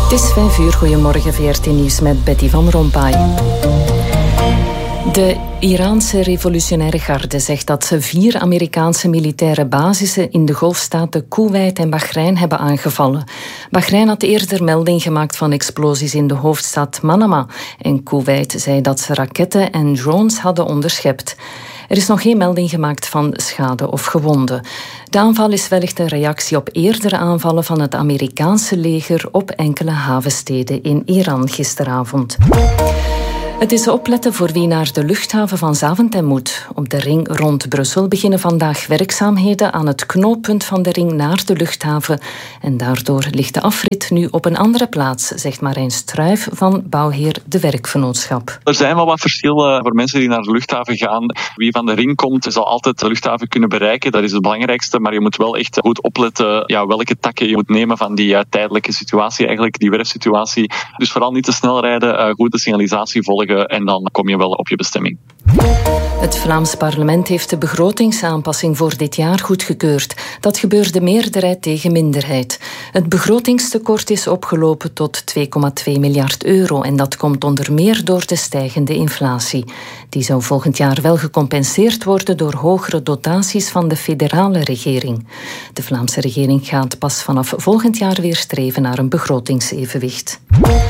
Het is 5 uur. Goedemorgen, VRT Nieuws met Betty van Rompuy. De Iraanse revolutionaire garde zegt dat ze 4 Amerikaanse militaire basissen in de golfstaten Koeweit en Bahrein hebben aangevallen. Bahrein had eerder melding gemaakt van explosies in de hoofdstad Manama en Koeweit zei dat ze raketten en drones hadden onderschept. Er is nog geen melding gemaakt van schade of gewonden. De aanval is wellicht een reactie op eerdere aanvallen van het Amerikaanse leger op enkele havensteden in Iran gisteravond. Het is opletten voor wie naar de luchthaven van Zaventem moet. Op de ring rond Brussel beginnen vandaag werkzaamheden aan het knooppunt van de ring naar de luchthaven. En daardoor ligt de afrit nu op een andere plaats, zegt Marijn Struijf van bouwheer De Werkvernootschap. Er zijn wel wat verschillen voor mensen die naar de luchthaven gaan. Wie van de ring komt, zal altijd de luchthaven kunnen bereiken. Dat is het belangrijkste, maar je moet wel echt goed opletten welke takken je moet nemen van die tijdelijke situatie, eigenlijk die werfsituatie. Dus vooral niet te snel rijden, goed de signalisatie volgen. En dan kom je wel op je bestemming. Het Vlaams parlement heeft de begrotingsaanpassing voor dit jaar goedgekeurd. Dat gebeurde meerderheid tegen minderheid. Het begrotingstekort is opgelopen tot 2,2 miljard euro en dat komt onder meer door de stijgende inflatie. Die zou volgend jaar wel gecompenseerd worden door hogere dotaties van de federale regering. De Vlaamse regering gaat pas vanaf volgend jaar weer streven naar een begrotingsevenwicht.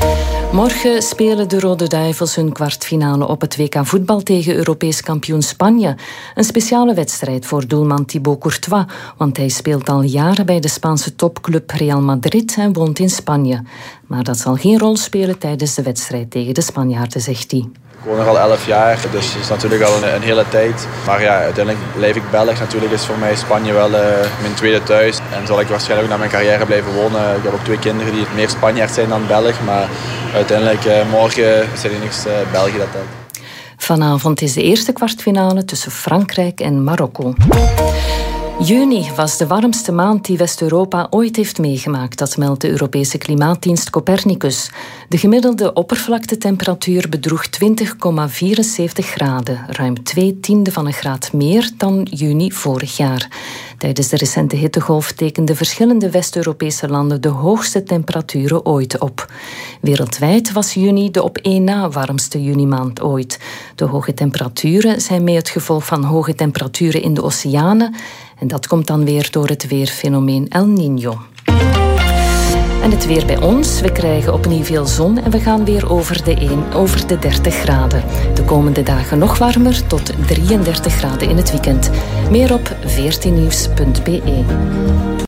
Morgen spelen de Rode Duivels hun kwartfinale op het WK voetbal tegen Europees kampioen Spanje. Een speciale wedstrijd voor doelman Thibaut Courtois, want hij speelt al jaren bij de Spaanse topclub Real Madrid en woont in Spanje. Maar dat zal geen rol spelen tijdens de wedstrijd tegen de Spanjaarden, zegt hij. Ik woon nog al 11 jaar, dus het is natuurlijk al een hele tijd. Maar ja, uiteindelijk blijf ik Belg. Natuurlijk is voor mij Spanje wel mijn tweede thuis. En zal ik waarschijnlijk ook naar mijn carrière blijven wonen. Ik heb ook 2 kinderen die meer Spanjaard zijn dan Belg. Maar uiteindelijk morgen zijn die niks België dat telt. Vanavond is de eerste kwartfinale tussen Frankrijk en Marokko. Juni was de warmste maand die West-Europa ooit heeft meegemaakt. Dat meldt de Europese klimaatdienst Copernicus. De gemiddelde oppervlaktetemperatuur bedroeg 20,74 graden. Ruim 2/10 van een graad meer dan juni vorig jaar. Tijdens de recente hittegolf tekenden verschillende West-Europese landen de hoogste temperaturen ooit op. Wereldwijd was juni de op één na warmste junimaand ooit. De hoge temperaturen zijn mee het gevolg van hoge temperaturen in de oceanen. En dat komt dan weer door het weerfenomeen El Niño. En het weer bij ons. We krijgen opnieuw veel zon en we gaan weer over de 30 graden. De komende dagen nog warmer, tot 33 graden in het weekend. Meer op vrtnieuws.be.